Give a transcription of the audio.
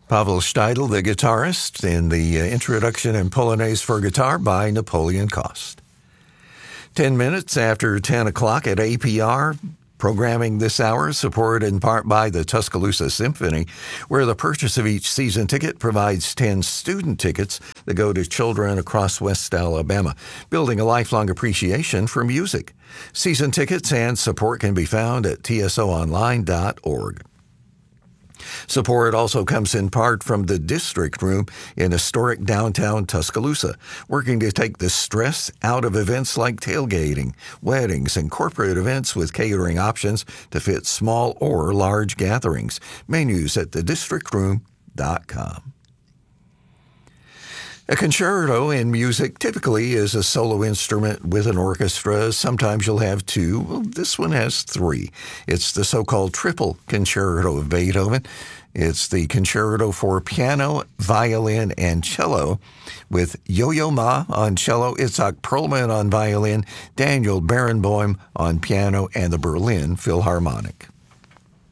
Pavel Steidl, the guitarist, in the introduction and Polonaise for guitar by Napoleon Cost. 10 minutes after 10 o'clock at APR, programming this hour supported in part by the Tuscaloosa Symphony, where the purchase of each season ticket provides 10 student tickets that go to children across West Alabama, building a lifelong appreciation for music. Season tickets and support can be found at tsoonline.org. Support also comes in part from the District Room in historic downtown Tuscaloosa, working to take the stress out of events like tailgating, weddings, and corporate events with catering options to fit small or large gatherings. Menus at thedistrictroom.com. A concerto in music typically is a solo instrument with an orchestra. Sometimes you'll have two. Well, this one has three. It's the so-called triple concerto of Beethoven. It's the concerto for piano, violin, and cello with Yo-Yo Ma on cello, Itzhak Perlman on violin, Daniel Barenboim on piano, and the Berlin Philharmonic.